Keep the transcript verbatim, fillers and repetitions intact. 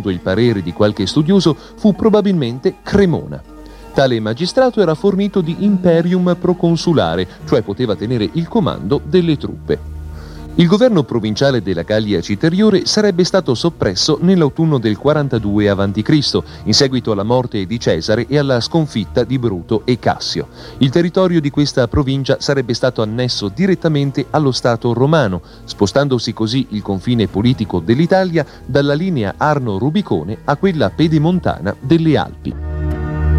secondo il parere di qualche studioso, fu probabilmente Cremona. Tale magistrato era fornito di imperium proconsulare, cioè poteva tenere il comando delle truppe. Il governo provinciale della Gallia Citeriore sarebbe stato soppresso nell'autunno del quarantadue avanti Cristo, in seguito alla morte di Cesare e alla sconfitta di Bruto e Cassio. Il territorio di questa provincia sarebbe stato annesso direttamente allo Stato romano, spostandosi così il confine politico dell'Italia dalla linea Arno-Rubicone a quella pedemontana delle Alpi.